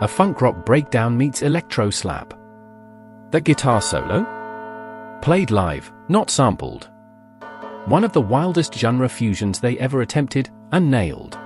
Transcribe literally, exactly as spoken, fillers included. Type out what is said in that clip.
A funk rock breakdown meets electro slap. That guitar solo? Played live, not sampled. One of the wildest genre fusions they ever attempted, and nailed.